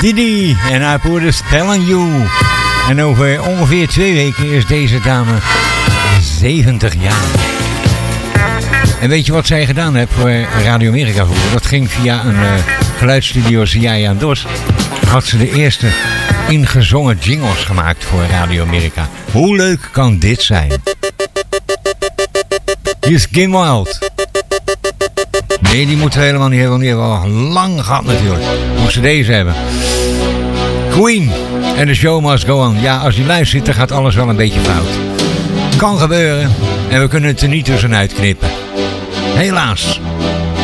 Didi en I Put a Spell on You. En over ongeveer 2 weken is deze dame 70 jaar. En weet je wat zij gedaan heeft voor Radio Amerika vroeger? Dat ging via een geluidsstudio Ziaya en Dos. Had ze de eerste ingezongen jingles gemaakt voor Radio Amerika. Hoe leuk kan dit zijn? Hier is Kim Wilde. Nee, die moeten we helemaal niet hebben. Die hebben we al lang gehad natuurlijk. Moesten deze hebben. Queen en The Show Must Go On. Ja, als je luistert, dan gaat alles wel een beetje fout. Kan gebeuren. En we kunnen het er niet tussenuit knippen. Helaas.